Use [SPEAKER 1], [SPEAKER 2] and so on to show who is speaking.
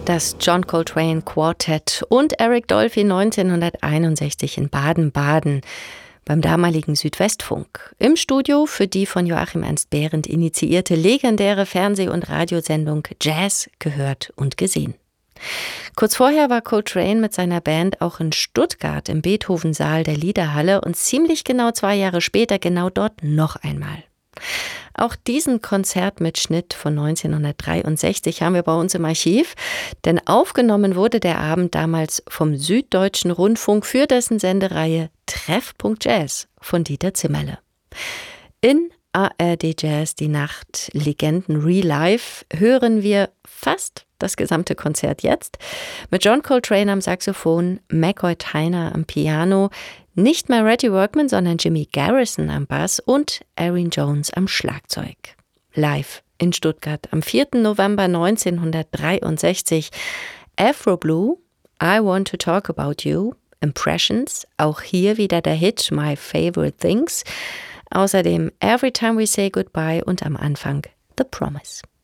[SPEAKER 1] Das John Coltrane Quartet und Eric Dolphy 1961 in Baden-Baden beim damaligen Südwestfunk. Im Studio für die von Joachim Ernst Behrendt initiierte legendäre Fernseh- und Radiosendung Jazz gehört und gesehen. Kurz vorher war Coltrane mit seiner Band auch in Stuttgart im Beethoven-Saal der Liederhalle und ziemlich genau 2 Jahre später genau dort noch einmal. Auch diesen Konzertmitschnitt von 1963 haben wir bei uns im Archiv, denn aufgenommen wurde der Abend damals vom Süddeutschen Rundfunk für dessen Sendereihe Treffpunkt Jazz von Dieter Zimmerle. In ARD Jazz die Nacht Legenden Re-Live hören wir fast das gesamte Konzert jetzt mit John Coltrane am Saxophon, McCoy Tyner am Piano, nicht mehr Reddy Workman, sondern Jimmy Garrison am Bass und Aaron Jones am Schlagzeug. Live in Stuttgart am 4. November 1963. Afro Blue, I Want to Talk About You, Impressions, auch hier wieder der Hit My Favorite Things. Außerdem Every Time We Say Goodbye und am Anfang The Promise.